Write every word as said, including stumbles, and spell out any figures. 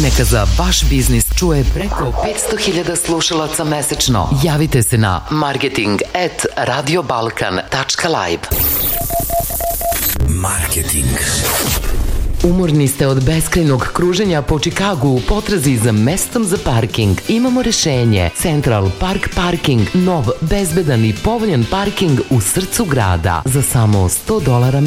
neka za vaš biznis čuje preko petsto hiljada slušalaca mesečno. Javite se na marketing at radiobalkan tačka live. Marketing. Umorni ste od beskrajnog kruženja po Čikagu u potrazi za mestom za parking? Imamo rešenje. Central Park Parking. Nov, bezbedan i povoljan parking u srcu grada za samo sto dolara